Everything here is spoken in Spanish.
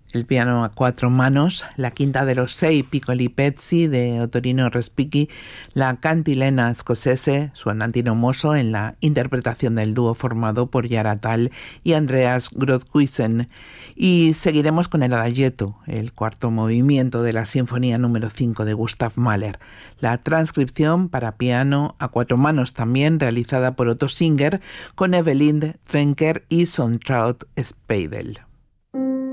el piano a cuatro manos, la quinta de los sei piccoli pezzi de Ottorino Respighi, la cantilena scozzese, su andantino mosso en la interpretación del dúo formado por Yara Tal y Andreas Grothhuizen. Y seguiremos con el adagietto, el cuarto movimiento de la Sinfonía número 5 de Gustav Mahler, la transcripción para piano a cuatro manos también realizada por Otto Singer con Evelyn Trenker y Sontraut Speidel.